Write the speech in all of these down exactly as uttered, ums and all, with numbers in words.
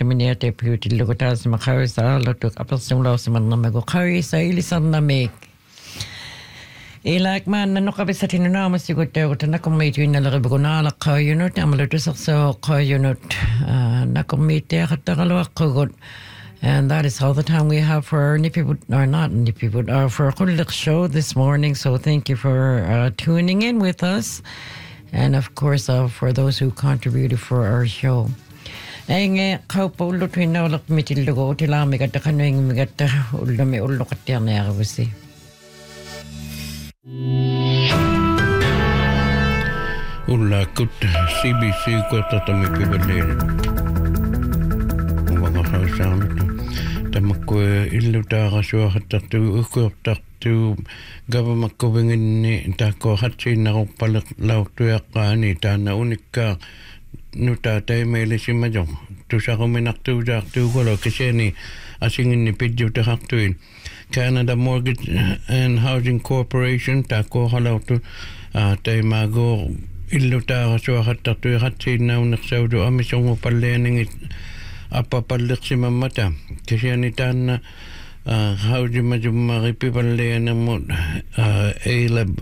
meneer deputy lugotas makawisa lotuk apelsin lo siman na magokawi sa ilisan na meg. Ilak man nano kabisa tinuna masigot tayo na kumiti na lagibuguna la kayunot amalutusak sa kayunot na kumiti katakalawa kagot. And that is all the time we have for Nipiput, or not Nipiput, or for a Kulilik show this morning. So thank you for uh, tuning in with us. And of course, uh, for those who contributed for our show. Ay kaupo ulo tuina ulak mitilugo utila migata kanuing migata ulo me ulo katia na yagawasi. Ulla kut C B C kota tami pibalere. Mga kausam ito. Tamakwe ilu taga suwa hatatu uko taktu gaba makubingin ni tako hatsi na kupalak lau tuyakani tana unika nuta tayo mele si majong. Tusa ko minaktu jaktu ko lo kasi ni asingin ni pidyo taktuin. Canada Mortgage and Housing Corporation tako halaw tu tayo mago ilu taga suwa hatatu hatsi na unaksawdo amisong upalening apa palik si mamata kasi anitan na how di majumari pipalaya na mo A-Lab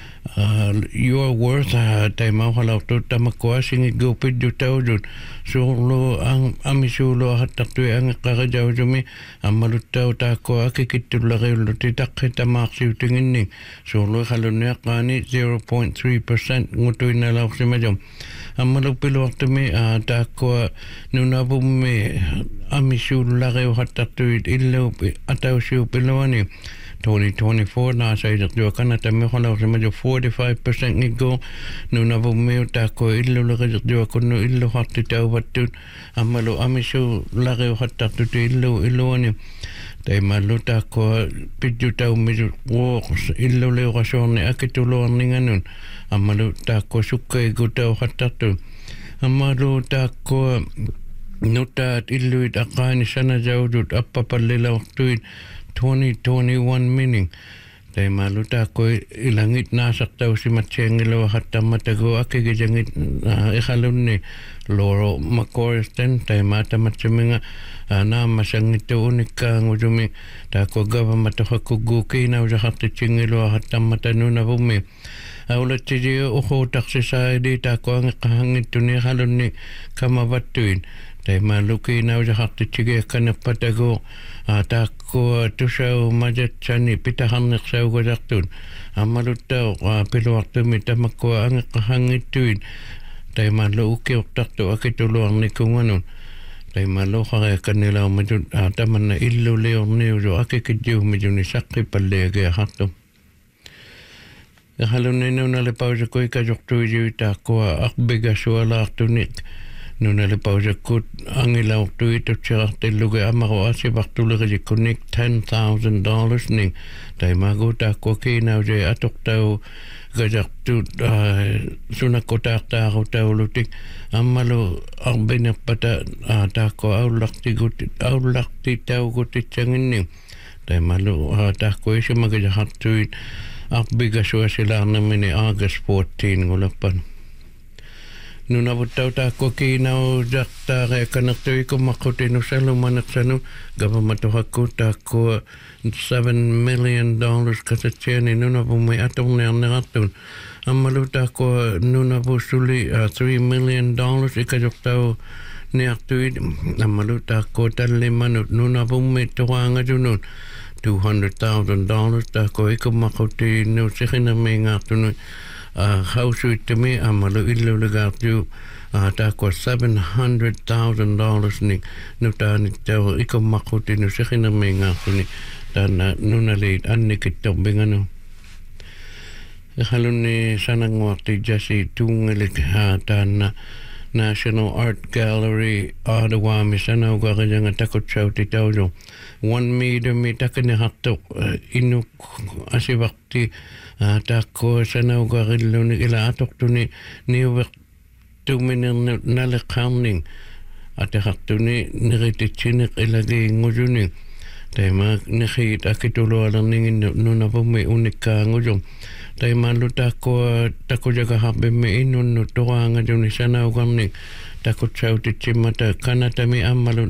your worth tayo mawalaw to tamakwa singi gupid yu tao dun sulo ang amisulo hatak tuwi ang kakajaw dumi ang malutaw tako akikitulaki ulutitak kita maksiw tingin ni sulo kalunya kani zero point three percent ngutuin na law si majum ang malupilwak tumi tako nuna bumi amisulo laki hatak tuwi ilaw ataw siyo pilawani twenty twenty-four na sa idak jua kana tami khala sa medyo forty-five percent ngigo nuna bumi tako illo laki jua kuno illo hatti tau batut amalo amisu laki hatta tu illo illo ani tai malu tako pidju tau misu wo illo le rasone akitulo ninganun amalo tako sukai go tau hatta tu amalo tako nutat illo akani sana jaudut apa pallela waktuin twenty twenty-one meaning tay maluta ko ilangit nasak taw si matchengelo hatta matago akigejangit ikhalun ni loro makorsten tay mata matcheminga na masangito unika ngudumi ta ko gava matahakugu kina uja hatta chingelo hatta matanuna bumi awla tiji uho taksi saidi ta ko ngahangit tuni halun ni kamabatuin tay maluki na uja hatta chige kana patago tako tusau majat chani pitahan naksau godaktun amalutau piluwaktu mitamakko ang kahangituin tay malu uki takto akituluang nikunganun tay malu kaya kanila majud taman na illu leong niyo akikidyo medyo ni sakri palege hakto halun nino nalipaw sa ko'y kajoktu yu tako akbiga suwala aktunik nuna le pausa kut angila waktu itu cerah teluga amaro asi waktu le kaji kunik ten thousand dollars ning tai mago ta ko kina je atok tau gajak tu sunak kotak ta ko tau lutik amalo arbena pata ta ko aulak ti gut aulak ti tau gut changin ning tai malo ta ko isi magaja hatu akbiga suwa sila namini August fourteen ngulapan nuna butaw ta ko kinaw jakta kaya kanaktoy ko makutino sa lumanak sa no gaba matuhak ko ta ko seven million dollars kasatsyani nuna po may atong na nakatun ang maluta ko nuna po suli three million dollars ikajok tao ni aktuid ang maluta ko talimanot nuna po may tuwa nga junun two hundred thousand dollars ta ko ikumakutino sa kinamay nga tunod Uh, house with me amalo illo legatju uh, ta ko seven hundred thousand dollars ni nuta ni taw iko makuti no sekina menga kuni dan nuna lead anni kitto bengano halun ni sanang wakti jasi tungelik ha tan National Art Gallery Ottawa misana ko kanya takot chauti tawjo one meter mi takani hatok inuk asibakti tako sana ko rillo ni ila atok tu ni ni wak tu minen nalakamning ate haktu ni niriti chinik ilagi ngujuning Tema nakita akitulo alang ningin nuna po may unika ngujong. Tema luta ko tako jaga hape me inun no toa nga jong ni sana ugang ning takot sa utitsimata kanata mi amalu